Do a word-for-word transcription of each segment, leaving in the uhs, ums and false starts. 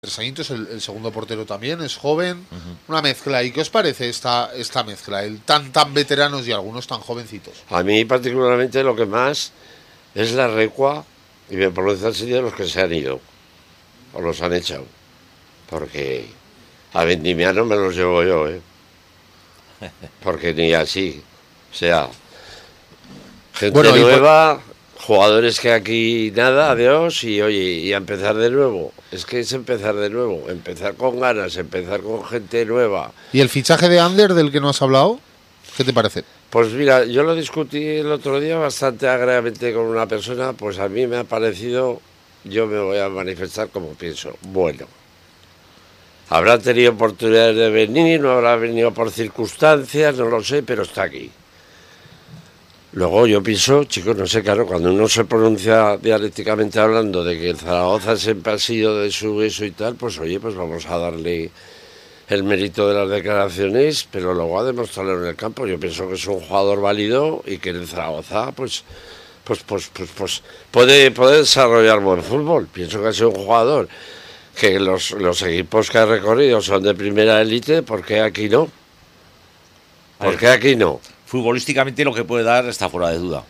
Tres añitos, el, el segundo portero también, es joven, uh-huh. Una mezcla. ¿Y qué os parece esta, esta mezcla? El tan tan veteranos y algunos tan jovencitos. A mí particularmente lo que más es la recua, y me produce el sitio de los que se han ido, o los han echado. Porque a Vendimiano me los llevo yo, ¿eh? Porque ni así. O sea, gente bueno, nueva, por... jugadores que aquí nada, adiós, y oye, y a empezar de nuevo. Es que es empezar de nuevo, empezar con ganas, empezar con gente nueva. ¿Y el fichaje de Ander del que no has hablado? ¿Qué te parece? Pues mira, yo lo discutí el otro día bastante agradablemente con una persona, pues a mí me ha parecido, yo me voy a manifestar como pienso, bueno. Habrá tenido oportunidades de venir, no habrá venido por circunstancias, no lo sé, pero está aquí. Luego yo pienso, chicos, no sé, claro, cuando uno se pronuncia dialécticamente hablando de que el Zaragoza siempre ha sido de su eso y tal, pues oye, pues vamos a darle el mérito de las declaraciones, pero luego a demostrarlo en el campo. Yo pienso que es un jugador válido y que en el Zaragoza, pues, pues, pues, pues, pues puede, puede desarrollar buen fútbol. Pienso que ha sido un jugador que los, los equipos que ha recorrido son de primera élite, ¿por qué aquí no? ¿Por qué aquí no? Futbolísticamente lo que puede dar está fuera de duda.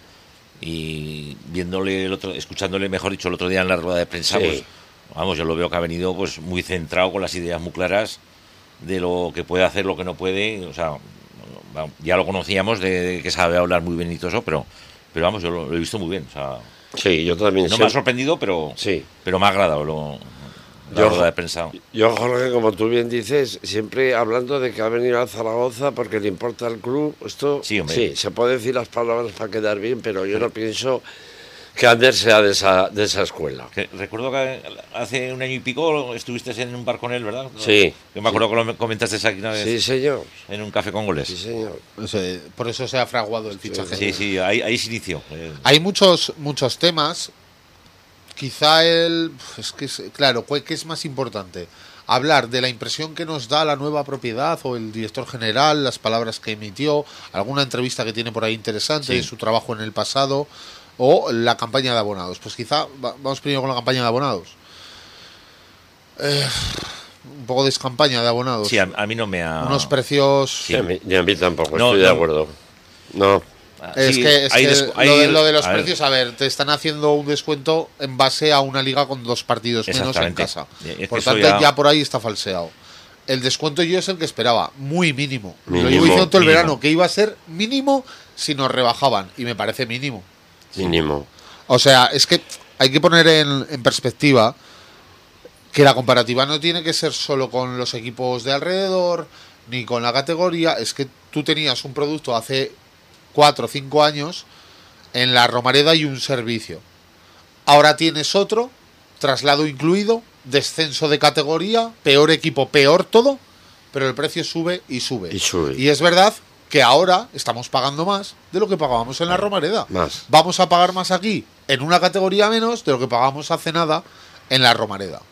Y viéndole el otro, escuchándole, mejor dicho, el otro día en la rueda de prensa, sí. Pues vamos, yo lo veo que ha venido pues muy centrado, con las ideas muy claras de lo que puede hacer, lo que no puede. O sea, ya lo conocíamos de, de que sabe hablar muy bien y todo eso, pero, pero vamos, yo lo, lo he visto muy bien. O sea, sí, yo también. No sé. me ha sorprendido, pero, sí. pero me ha agradado lo, la yo, rueda de prensa. Yo, Jorge, como tú bien dices, siempre hablando de que ha venido a Zaragoza porque le importa al club, esto sí, hombre. Sí, se puede decir las palabras para quedar bien, pero yo no pienso que Ander sea de esa, de esa escuela. Que, recuerdo que hace un año y pico estuviste en un bar con él, ¿verdad? Sí. Yo me acuerdo sí. que lo comentaste aquí una vez. Sí, señor. En un café con goles. Sí, señor. O sea, por eso se ha fraguado el fichaje. Sí, sí, ahí, ahí se inició. Hay muchos, muchos temas. Quizá el... Es que, es, claro, ¿qué es más importante? Hablar de la impresión que nos da la nueva propiedad o el director general, las palabras que emitió, alguna entrevista que tiene por ahí interesante, sí. Su trabajo en el pasado, o la campaña de abonados. Pues quizá vamos primero con la campaña de abonados. Eh, un poco de campaña de abonados. Sí, a, a mí no me ha... Unos precios... Sí, a mí, ni a mí tampoco, no, estoy no. de acuerdo. No... Es sí, que, es hay que des- hay, lo, de, lo de los a precios, ver. a ver, te están haciendo un descuento en base a una liga con dos partidos menos en casa. Es por que tanto, ya... ya por ahí está falseado. El descuento yo es el que esperaba, muy mínimo. mínimo Lo llevo diciendo todo el mínimo. verano, que iba a ser mínimo si nos rebajaban, y me parece mínimo. Mínimo. O sea, es que hay que poner en, en perspectiva que la comparativa no tiene que ser solo con los equipos de alrededor, ni con la categoría. Es que tú tenías un producto hace cuatro o cinco años en la Romareda y un servicio. Ahora tienes otro, traslado incluido, descenso de categoría, peor equipo, peor todo, pero el precio sube y sube. Y sube. Y es verdad que ahora estamos pagando más de lo que pagábamos en la Romareda. Más. Vamos a pagar más aquí en una categoría menos de lo que pagamos hace nada en la Romareda.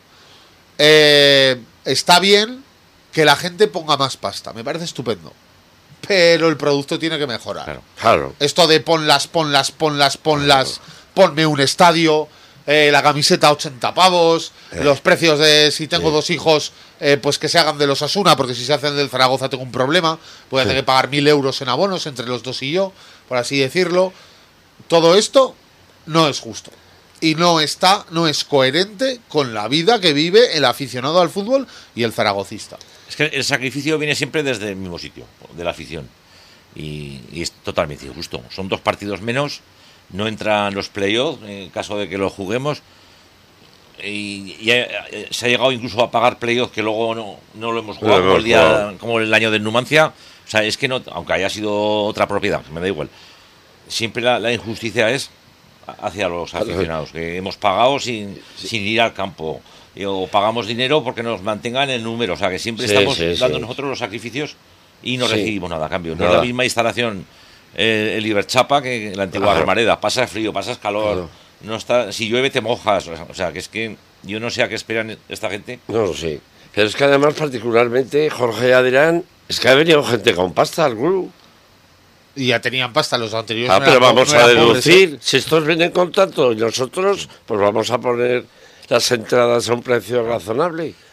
Eh, está bien que la gente ponga más pasta, me parece estupendo. Pero el producto tiene que mejorar. Claro. claro. Esto de ponlas, ponlas, ponlas, ponlas, claro. Ponme un estadio, eh, la camiseta ochenta pavos, eh. los precios de si tengo sí. dos hijos, eh, pues que se hagan de los Asuna, porque si se hacen del Zaragoza tengo un problema, voy a tener sí. que pagar mil euros en abonos entre los dos y yo, por así decirlo. Todo esto no es justo. Y no está, no es coherente con la vida que vive el aficionado al fútbol y el zaragocista. Es que el sacrificio viene siempre desde el mismo sitio, de la afición. Y, y es totalmente injusto. Son dos partidos menos, no entran los playoffs, en caso de que los juguemos. Y, y ha, se ha llegado incluso a pagar playoffs que luego no, no lo hemos jugado, no como, el día, jugado. como el año de Numancia. O sea, es que no, aunque haya sido otra propiedad, me da igual. Siempre la, la injusticia es hacia los aficionados, que hemos pagado sin, sí. sin ir al campo. O pagamos dinero porque nos mantengan el número, o sea que siempre sí, estamos sí, dando sí. nosotros los sacrificios y no sí. recibimos nada a cambio. No nada. Es la misma instalación eh, el Iberchapa que la antigua claro. Romareda. Pasas frío, pasas calor, claro. no está, si llueve te mojas, o sea que es que yo no sé a qué esperan esta gente. No lo sé, pero es que además particularmente Jorge Adrián, es que ha venido gente con pasta al club. Y ya tenían pasta los anteriores. Ah, pero vamos a deducir, si estos vienen con tanto y nosotros, pues vamos a poner las entradas a un precio razonable.